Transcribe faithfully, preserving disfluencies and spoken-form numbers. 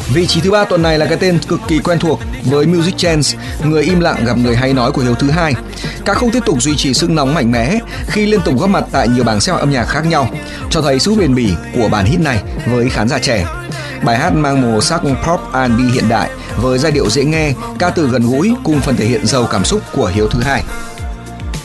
Vị trí thứ ba tuần này là cái tên cực kỳ quen thuộc với Music Chance, người im lặng gặp người hay nói của Hiếu thứ hai. Ca khúc tiếp tục duy trì sức nóng mạnh mẽ khi liên tục góp mặt tại nhiều bảng xếp hạng âm nhạc khác nhau, cho thấy sự bền bỉ của bản hit này với khán giả trẻ. Bài hát mang màu sắc pop R and B hiện đại với giai điệu dễ nghe, ca từ gần gũi cùng phần thể hiện giàu cảm xúc của Hiếu thứ hai.